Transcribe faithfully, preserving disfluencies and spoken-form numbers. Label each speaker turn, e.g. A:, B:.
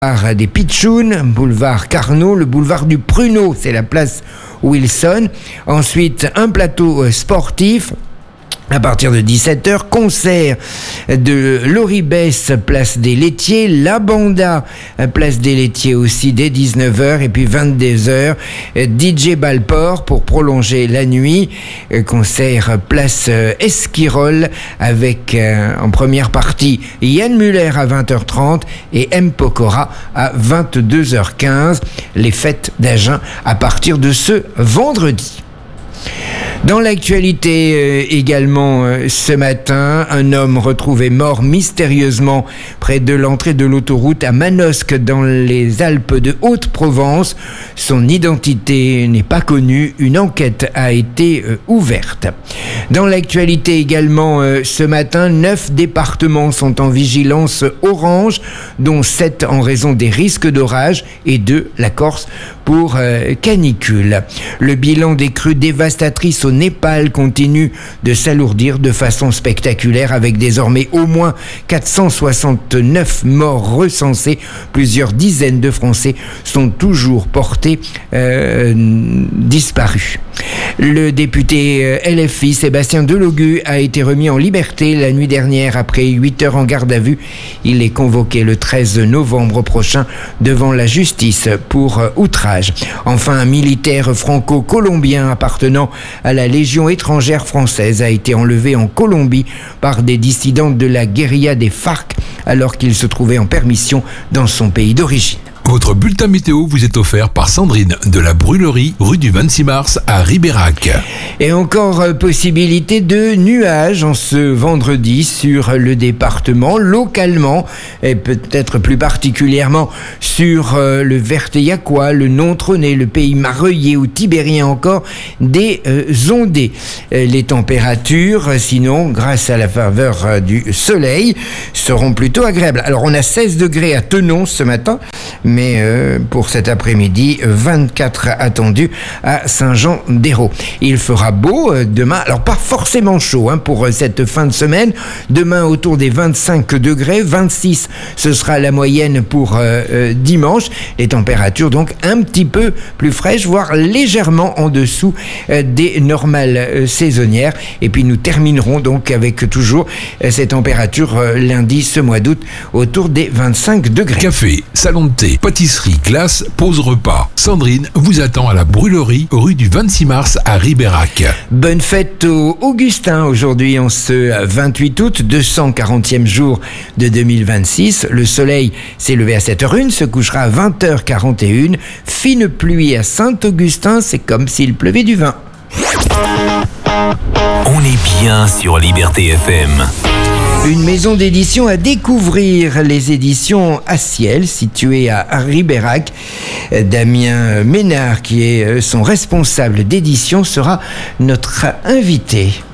A: des Pitchouns, boulevard Carnot, le boulevard du Pruneau, c'est la place Wilson. Ensuite, un plateau sportif. À partir de dix-sept heures, concert de Loribès, place des Laitiers, La Banda, place des Laitiers aussi dès dix-neuf heures, et puis vingt-deux heures, D J Balport pour prolonger la nuit, concert place Esquirol avec euh, en première partie Yann Muller à vingt heures trente et M. Pokora à vingt-deux heures quinze, les fêtes d'Agen à partir de ce vendredi. Dans l'actualité euh, également euh, ce matin, un homme retrouvé mort mystérieusement près de l'entrée de l'autoroute à Manosque dans les Alpes de Haute-Provence. Son identité n'est pas connue, une enquête a été euh, ouverte. Dans l'actualité également euh, ce matin, neuf départements sont en vigilance orange, dont sept en raison des risques d'orage et deux, la Corse, pour euh, canicule. Le bilan des crues dévastatrices au Népal continue de s'alourdir de façon spectaculaire avec désormais au moins quatre cent soixante-neuf morts recensés. Plusieurs dizaines de Français sont toujours portés euh, disparus. Le député euh, L F I Sébastien Delogu a été remis en liberté la nuit dernière après huit heures en garde à vue. Il est convoqué le treize novembre prochain devant la justice pour euh, outrage. Enfin, un militaire franco-colombien appartenant à la Légion étrangère française a été enlevé en Colombie par des dissidents de la guérilla des FARC alors qu'il se trouvait en permission dans son pays d'origine.
B: Votre bulletin météo vous est offert par Sandrine de la Brûlerie, rue du vingt-six mars à Ribérac.
A: Et encore euh, possibilité de nuages en ce vendredi sur le département, localement, et peut-être plus particulièrement sur euh, le Verteillacois, le Non-Tronnais, le pays Mareuillais ou Tibérien encore, des euh, ondées. Euh, les températures, sinon, grâce à la faveur euh, du soleil, seront plutôt agréables. Alors, on a seize degrés à Tenon ce matin, mais euh, pour cet après-midi, vingt-quatre attendus à Saint-Jean-d'Hérault. Il fera beau euh, demain, alors pas forcément chaud hein, pour euh, cette fin de semaine. Demain autour des vingt-cinq degrés, vingt-six ce sera la moyenne pour euh, euh, dimanche. Les températures donc un petit peu plus fraîches, voire légèrement en dessous euh, des normales euh, saisonnières. Et puis nous terminerons donc avec toujours euh, ces températures euh, lundi ce mois d'août autour des vingt-cinq degrés.
B: Café, salon de thé, pâtisserie, glace, pause repas. Sandrine vous attend à la Brûlerie, rue du vingt-six mars à Ribérac.
A: Bonne fête aux Augustins aujourd'hui en ce vingt-huit août, deux cent quarantième jour de deux mille vingt-six. Le soleil s'est levé à sept heures zéro un, se couchera à vingt heures quarante et un. Fine pluie à Saint-Augustin, c'est comme s'il pleuvait du vin.
C: On est bien sur Liberté F M.
A: Une maison d'édition à découvrir, les éditions à ciel, situées à Ribérac. Damien Ménard, qui est son responsable d'édition, sera notre invité.